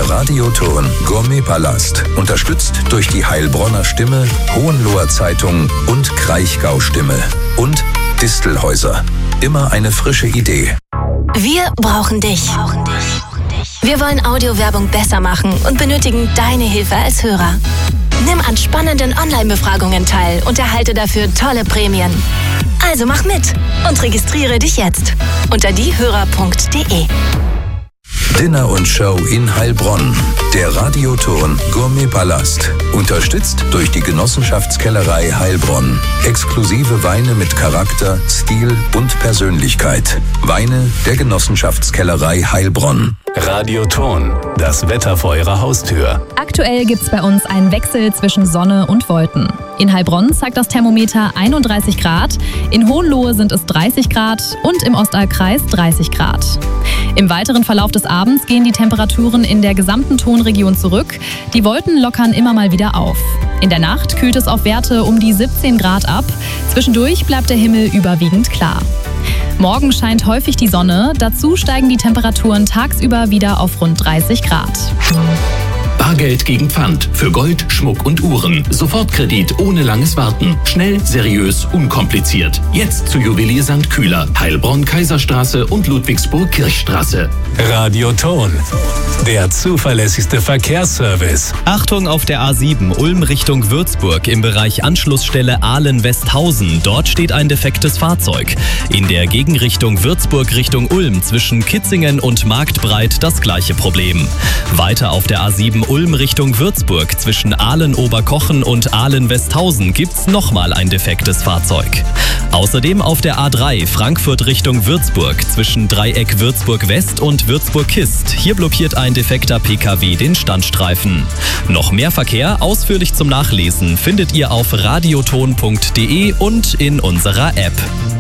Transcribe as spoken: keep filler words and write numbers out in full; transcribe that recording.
Der Radioton Gourmetpalast. Unterstützt durch die Heilbronner Stimme, Hohenloher Zeitung und Kraichgau Stimme. Und Distelhäuser. Immer eine frische Idee. Wir brauchen dich. Wir wollen Audiowerbung besser machen und benötigen deine Hilfe als Hörer. Nimm an spannenden Online-Befragungen teil und erhalte dafür tolle Prämien. Also mach mit und registriere dich jetzt unter diehörer punkt de. Dinner und Show in Heilbronn. Der Radioton Gourmetpalast. Unterstützt durch die Genossenschaftskellerei Heilbronn. Exklusive Weine mit Charakter, Stil und Persönlichkeit. Weine der Genossenschaftskellerei Heilbronn. Radioton, das Wetter vor Ihrer Haustür. Aktuell gibt's bei uns einen Wechsel zwischen Sonne und Wolken. In Heilbronn zeigt das Thermometer einunddreißig Grad, in Hohenlohe sind es dreißig Grad und im Ostallkreis dreißig Grad. Im weiteren Verlauf des Abends gehen die Temperaturen in der gesamten Tonregion zurück. Die Wolken lockern immer mal wieder auf. In der Nacht kühlt es auf Werte um die siebzehn Grad ab. Zwischendurch bleibt der Himmel überwiegend klar. Morgen scheint häufig die Sonne, dazu steigen die Temperaturen tagsüber wieder auf rund dreißig Grad. Bargeld gegen Pfand für Gold, Schmuck und Uhren. Sofortkredit ohne langes Warten. Schnell, seriös, unkompliziert. Jetzt zu Juwelier Sankt Kühler, Heilbronn Kaiserstraße und Ludwigsburg Kirchstraße. Radioton, der zuverlässigste Verkehrsservice. Achtung auf der A sieben Ulm Richtung Würzburg im Bereich Anschlussstelle Ahlen-Westhausen. Dort steht ein defektes Fahrzeug. In der Gegenrichtung Würzburg Richtung Ulm zwischen Kitzingen und Marktbreit das gleiche Problem. Weiter auf der A sieben Ulm Richtung Würzburg zwischen Ahlen-Oberkochen und Ahlen-Westhausen gibt's nochmal ein defektes Fahrzeug. Außerdem auf der A drei Frankfurt Richtung Würzburg zwischen Dreieck Würzburg West und Würzburg Kist. Hier blockiert ein defekter P K W den Standstreifen. Noch mehr Verkehr ausführlich zum Nachlesen findet ihr auf radioton punkt de und in unserer App.